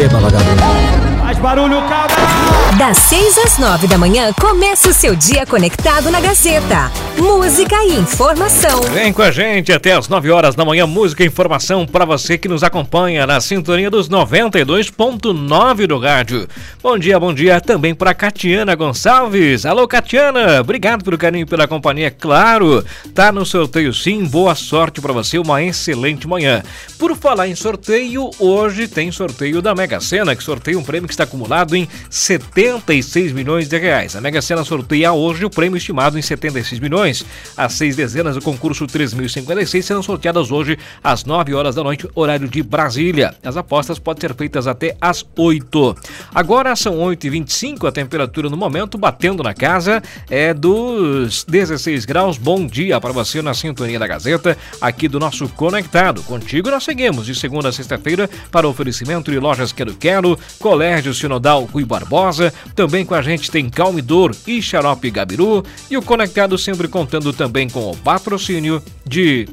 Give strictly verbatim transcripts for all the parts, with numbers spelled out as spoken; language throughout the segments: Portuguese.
Beba, vagabundo. Faz barulho, cabra! Das seis às nove da manhã, começa o seu dia conectado na Gazeta. Música e informação. Vem com a gente até às nove horas da manhã, música e informação para você que nos acompanha na sintonia dos noventa e dois ponto nove do rádio. Bom dia, bom dia também para Catiana Gonçalves. Alô, Catiana, obrigado pelo carinho e pela companhia, claro. Tá no sorteio sim, boa sorte para você, uma excelente manhã. Por falar em sorteio, hoje tem sorteio da Mega Sena, que sorteia um prêmio que está acumulado em setenta e seis milhões de reais. A Mega Sena sorteia hoje o prêmio estimado em setenta e seis milhões. As seis dezenas do concurso três mil e cinquenta e seis serão sorteadas hoje às nove horas da noite, horário de Brasília. As apostas podem ser feitas até às oito. Agora são oito e vinte e cinco, a temperatura no momento batendo na casa é dos dezesseis graus. Bom dia para você na sintonia da Gazeta, aqui do nosso Conectado. Contigo nós seguimos de segunda a sexta-feira para oferecimento de lojas Quero Quero, Colégio Sinodal Rui Barbosa, também com a gente tem Calmidor e Xarope Gabiru, e o Conectado sempre contando também com o patrocínio de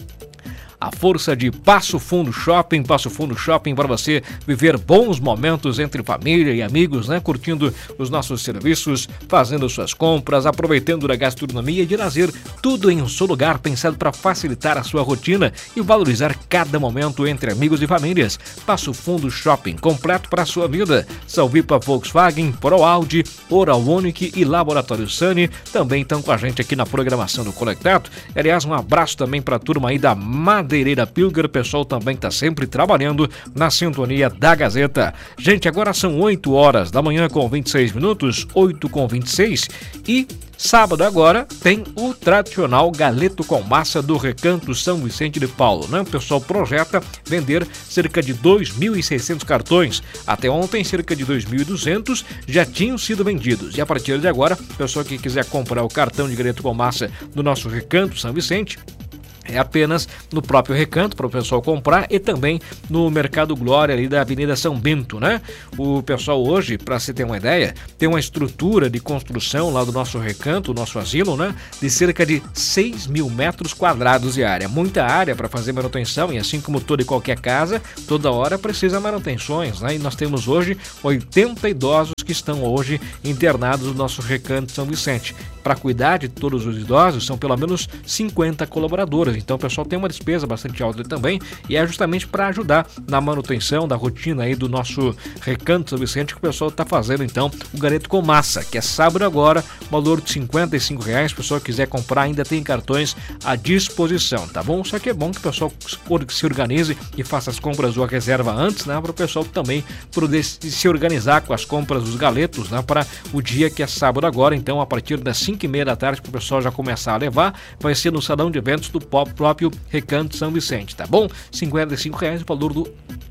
a força de Passo Fundo Shopping. Passo Fundo Shopping para você viver bons momentos entre família e amigos, né? Curtindo os nossos serviços, fazendo suas compras, aproveitando da gastronomia e de lazer, tudo em um só lugar, pensado para facilitar a sua rotina e valorizar cada momento entre amigos e famílias. Passo Fundo Shopping, completo para a sua vida. Salvipa Volkswagen, Pro Audi, Oral Unique e Laboratório Sani também estão com a gente aqui na programação do Conectado. Aliás, um abraço também para a turma aí da Madeireira Pilger, o pessoal também está sempre trabalhando na sintonia da Gazeta. Gente, agora são oito horas da manhã com vinte e seis minutos, oito com vinte e seis, e sábado agora tem o tradicional galeto com massa do Recanto São Vicente de Paulo, né? O pessoal projeta vender cerca de dois mil e seiscentos cartões. Até ontem, cerca de dois mil e duzentos já tinham sido vendidos. E a partir de agora, o pessoal que quiser comprar o cartão de galeto com massa do nosso Recanto São Vicente, é apenas no próprio Recanto para o pessoal comprar e também no Mercado Glória ali da Avenida São Bento, né? O pessoal hoje, para você ter uma ideia, tem uma estrutura de construção lá do nosso Recanto, o nosso asilo, né? De cerca de seis mil metros quadrados de área. Muita área para fazer manutenção e assim como toda e qualquer casa, toda hora precisa manutenções, né? E nós temos hoje oitenta idosos que estão hoje internados no nosso Recanto São Vicente. Para cuidar de todos os idosos, são pelo menos cinquenta colaboradores. Então o pessoal tem uma despesa bastante alta também e é justamente para ajudar na manutenção da rotina aí do nosso Recanto São Vicente que o pessoal está fazendo então o galeto com massa, que é sábado agora, valor de cinquenta e cinco reais. Se o pessoal quiser comprar, ainda tem cartões à disposição, tá bom? Só que é bom que o pessoal se organize e faça as compras ou a reserva antes, né? Para o pessoal também poder se organizar com as compras dos galetos, né? Para o dia que é sábado agora, então a partir das cinco e meia da tarde para o pessoal já começar a levar, vai ser no salão de eventos do próprio Recanto São Vicente, tá bom? cinquenta e cinco reais o valor do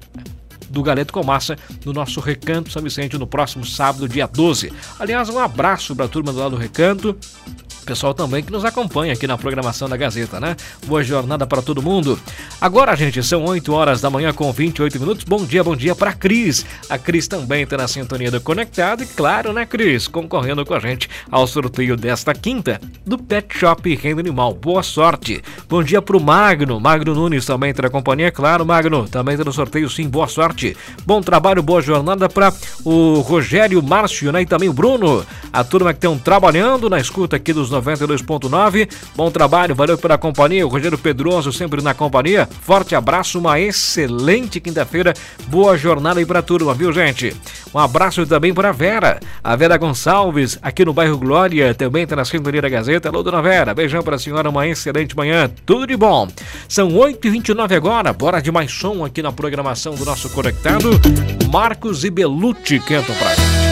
do galeto com massa no nosso Recanto São Vicente no próximo sábado, dia doze. Aliás, um abraço para a turma do lado do Recanto, pessoal também que nos acompanha aqui na programação da Gazeta, né? Boa jornada para todo mundo. Agora, gente, são oito horas da manhã com vinte e oito minutos. Bom dia, bom dia para a Cris. A Cris também está na sintonia do Conectado e claro, né, Cris? Concorrendo com a gente ao sorteio desta quinta do Pet Shop Reino Animal. Boa sorte. Bom dia para o Magno. Magno Nunes também está na companhia. Claro, Magno, também está no sorteio, sim. Boa sorte. Bom trabalho, boa jornada para o Rogério Márcio, né? E também o Bruno. A turma que estão trabalhando na escuta aqui dos noventa e dois ponto nove. Bom trabalho, valeu pela companhia. O Rogério Pedroso sempre na companhia. Forte abraço, uma excelente quinta-feira. Boa jornada aí pra turma, viu, gente? Um abraço também para a Vera. A Vera Gonçalves, aqui no bairro Glória, também tá na sintonia da Gazeta. Alô, dona Vera. Beijão pra senhora, uma excelente manhã. Tudo de bom. São oito e vinte e nove agora. Bora de mais som aqui na programação do nosso Conectado. Marcos e Belucci cantam pra gente.